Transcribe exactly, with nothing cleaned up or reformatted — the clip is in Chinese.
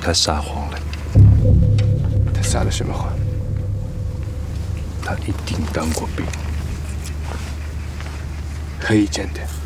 他撒谎了。 他撒了什么谎？ 他一定当过兵。 可以真的。